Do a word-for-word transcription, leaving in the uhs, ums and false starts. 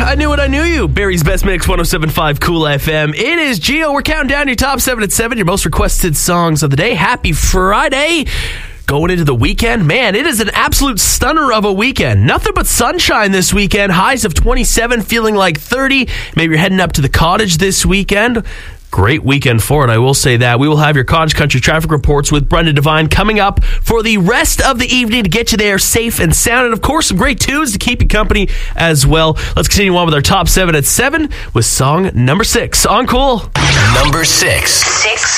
I knew what I knew you. Barry's Best Mix, one oh seven point five Cool F M. It is Gio. We're counting down your top seven at seven, your most requested songs of the day. Happy Friday. Going into the weekend, man, it is an absolute stunner of a weekend. Nothing but sunshine this weekend. Highs of twenty-seven, feeling like thirty. Maybe you're heading up to the cottage this weekend. Great weekend for it, I will say that. We will have your Cottage Country traffic reports with Brenda Devine coming up for the rest of the evening to get you there safe and sound. And, of course, some great tunes to keep you company as well. Let's continue on with our top seven at seven with song number six on Cool. Number six. Six.